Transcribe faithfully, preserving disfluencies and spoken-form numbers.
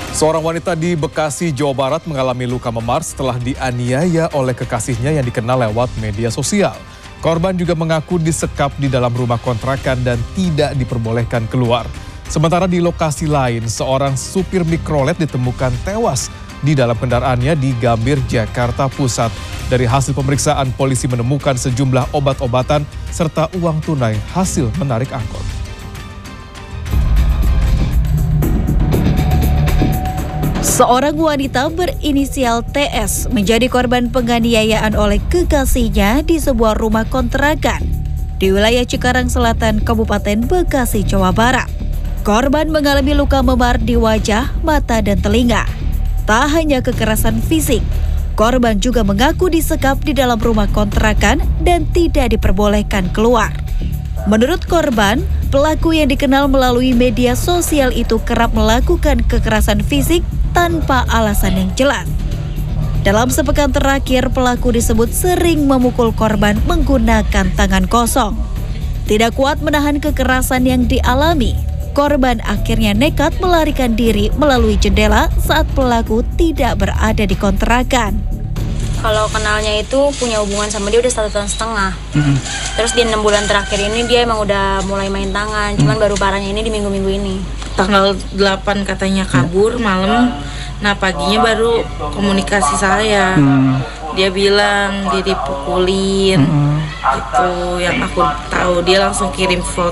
Seorang wanita di Bekasi, Jawa Barat mengalami luka memar setelah dianiaya oleh kekasihnya yang dikenal lewat media sosial. Korban juga mengaku disekap di dalam rumah kontrakan dan tidak diperbolehkan keluar. Sementara di lokasi lain, seorang supir mikrolet ditemukan tewas di dalam kendaraannya di Gambir, Jakarta Pusat. Dari hasil pemeriksaan, polisi menemukan sejumlah obat-obatan serta uang tunai hasil menarik angkot. Seorang wanita berinisial T S menjadi korban penganiayaan oleh kekasihnya di sebuah rumah kontrakan di wilayah Cikarang Selatan, Kabupaten Bekasi, Jawa Barat. Korban mengalami luka memar di wajah, mata, dan telinga. Tak hanya kekerasan fisik, korban juga mengaku disekap di dalam rumah kontrakan dan tidak diperbolehkan keluar. Menurut korban, pelaku yang dikenal melalui media sosial itu kerap melakukan kekerasan fisik tanpa alasan yang jelas. Dalam sepekan terakhir, pelaku disebut sering memukul korban menggunakan tangan kosong. Tidak kuat menahan kekerasan yang dialami, korban akhirnya nekat melarikan diri melalui jendela saat pelaku tidak berada di kontrakan. Kalau kenalnya itu punya hubungan sama dia udah satu tahun setengah. Mm-hmm. Terus di enam bulan terakhir ini dia emang udah mulai main tangan. Cuman baru parahnya ini di minggu-minggu ini. Tanggal delapan katanya kabur malam. Nah paginya baru komunikasi saya. Hmm. Dia bilang dia dipukulin. Hmm. Itu yang aku tahu. Dia langsung kirim foto